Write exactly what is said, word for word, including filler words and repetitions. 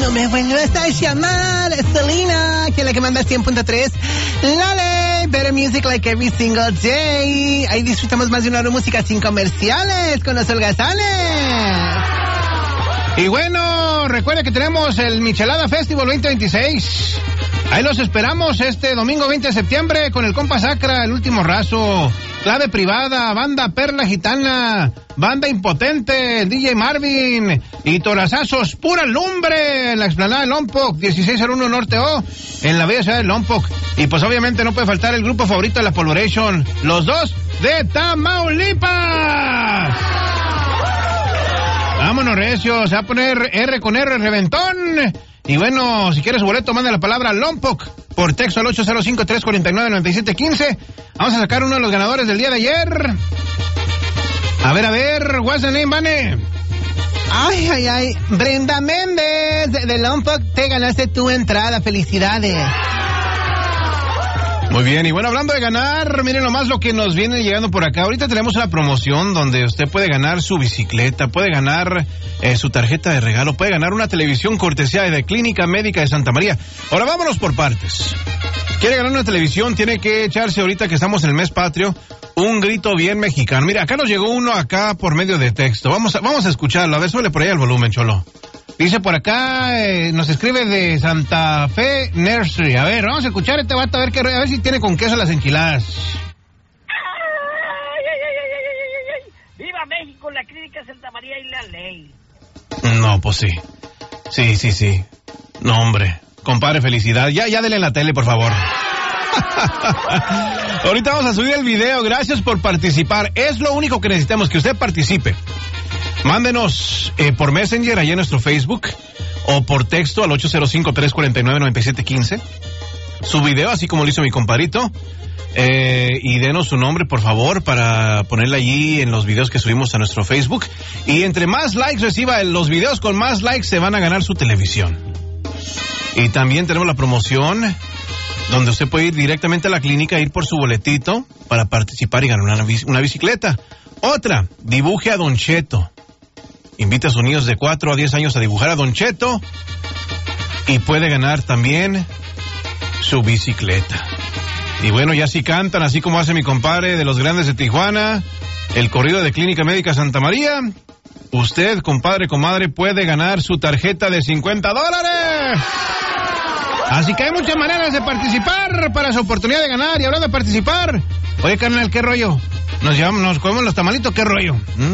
No me vuelvas a llamar, Selena, que es la que manda cien punto tres. Lale, better music like every single day. Ahí disfrutamos más de una hora de música sin comerciales con los holgazanes. Y bueno, recuerda que tenemos el Michelada Festival veinte veintiséis. Ahí los esperamos este domingo veinte de septiembre con el compa Sacra, el último raso, Clave Privada, Banda Perla Gitana, Banda Impotente, D J Marvin y Torazazos Pura Lumbre en la explanada de Lompoc, dieciséis cero uno Norte O, en la bella ciudad de Lompoc. Y pues obviamente no puede faltar el grupo favorito de la Polvoration, los dos de Tamaulipas. Vámonos, recios, a poner R con R, reventón. Y bueno, si quieres su boleto, manda la palabra Lompoc por texto al ocho cero cinco, tres cuatro nueve, nueve siete uno cinco. Vamos a sacar uno de los ganadores del día de ayer. A ver, a ver, what's the name, Vane? Ay, ay, ay, Brenda Méndez de, de Lompoc, te ganaste tu entrada, felicidades. Muy bien, y bueno, hablando de ganar, miren nomás lo que nos viene llegando por acá. Ahorita tenemos una promoción donde usted puede ganar su bicicleta, puede ganar eh, su tarjeta de regalo, puede ganar una televisión cortesía de Clínica Médica de Santa María. Ahora vámonos por partes. ¿Quiere ganar una televisión? Tiene que echarse ahorita que estamos en el mes patrio un grito bien mexicano. Mira, acá nos llegó uno acá por medio de texto. Vamos a, vamos a escucharlo. A ver, súbele por ahí el volumen, Cholo. Dice por acá, eh, nos escribe de Santa Fe Nursery. A ver, vamos a escuchar a este vato a ver, qué, a ver si tiene con queso las enchiladas. Ay, ay, ay, ay, ay, ay. ¡Viva México, la Clínica Santa María y la ley! No, pues sí. Sí, sí, sí. No, hombre. Compadre, felicidad. Ya, ya dele en la tele, por favor. Ahorita vamos a subir el video. Gracias por participar. Es lo único que necesitamos, que usted participe. Mándenos eh, por Messenger, allá en nuestro Facebook, o por texto al ocho cero cinco, tres cuatro nueve, nueve siete uno cinco. Su video, así como lo hizo mi compadrito. Eh, y denos su nombre, por favor, para ponerle allí en los videos que subimos a nuestro Facebook. Y entre más likes reciba, los videos con más likes se van a ganar su televisión. Y también tenemos la promoción donde usted puede ir directamente a la clínica, ir por su boletito para participar y ganar una, una bicicleta. Otra, dibuje a Don Cheto. Invita a sus niños de cuatro a diez años a dibujar a Don Cheto y puede ganar también su bicicleta. Y bueno, ya si cantan, así como hace mi compadre de los grandes de Tijuana, el corrido de Clínica Médica Santa María, usted, compadre, comadre, puede ganar su tarjeta de cincuenta dólares. Así que hay muchas maneras de participar para su oportunidad de ganar. Y hablando de participar, oye, carnal, ¿qué rollo? Nos llevamos, nos comemos los tamalitos, ¿qué rollo? ¿Mm?